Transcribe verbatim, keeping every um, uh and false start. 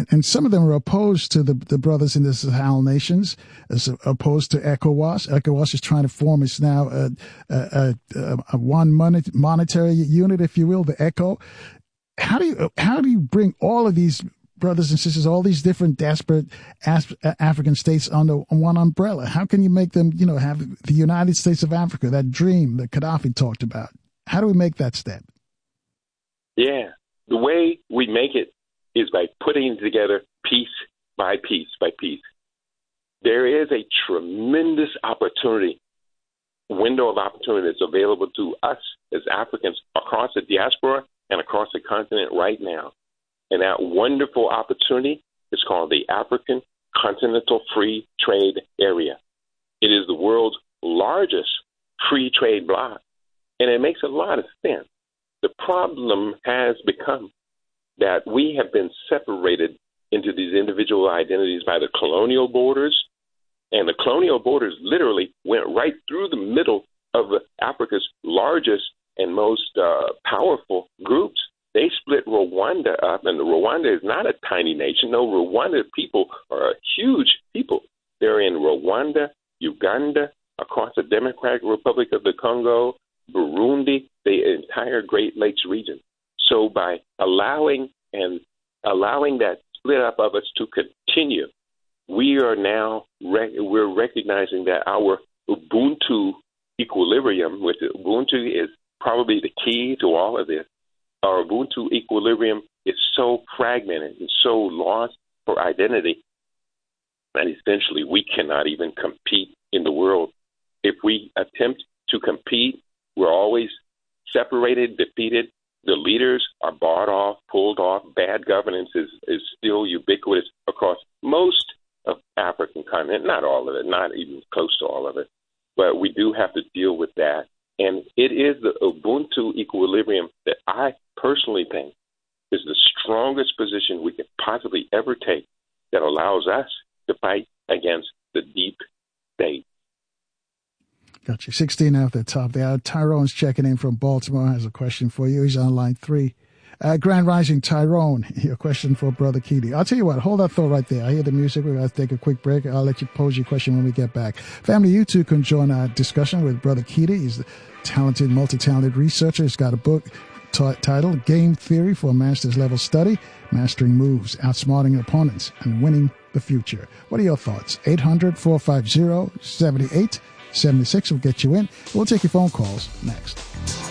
and, and some of them are opposed to the, the brothers in the Sahel nations, as opposed to ECOWAS. ECOWAS is trying to form, it's now a, a, a, a one monetary unit, if you will, the ECO. How do you, how do you bring all of these brothers and sisters, all these different disparate African states under one umbrella? How can you make them, you know, have the United States of Africa, that dream that Gaddafi talked about? How do we make that step? Yeah, the way we make it is by putting together piece by piece by piece. There is a tremendous opportunity, window of opportunity that's available to us as Africans across the diaspora and across the continent right now. And that wonderful opportunity is called the African Continental Free Trade Area. It is the world's largest free trade bloc, and it makes a lot of sense. The problem has become that we have been separated into these individual identities by the colonial borders, and the colonial borders literally went right through the middle of Africa's largest and most uh, powerful groups. They split Rwanda up, and Rwanda is not a tiny nation. No, Rwanda people are a huge people. They're in Rwanda, Uganda, across the Democratic Republic of the Congo, Burundi, the entire Great Lakes region. So by allowing and allowing that split up of us to continue, we are now rec- we're recognizing that our Ubuntu equilibrium, which Ubuntu is probably the key to all of this. Our Ubuntu equilibrium is so fragmented and so lost for identity that essentially we cannot even compete in the world. If we attempt to compete, we're always separated, defeated. The leaders are bought off, pulled off. Bad governance is, is still ubiquitous across most of African continent, not all of it, not even close to all of it. But we do have to deal with that. And it is the Ubuntu equilibrium that I personally think is the strongest position we could possibly ever take that allows us to fight against the deep state. Got you. sixteen after the top there. Tyrone's checking in from Baltimore, has a question for you. He's on line three. Uh, Grand Rising, Tyrone, your question for Brother Keaty. I'll tell you what, hold that thought right there. I hear the music. We're going to take a quick break. I'll let you pose your question when we get back. Family, you too can join our discussion with Brother Keaty. He's a talented, multi-talented researcher. He's got a book t- titled Game Theory for a Master's Level Study, Mastering Moves, Outsmarting Opponents, and Winning the Future. What are your thoughts? eight hundred, four five zero, seven eight seven six will get you in. We'll take your phone calls next.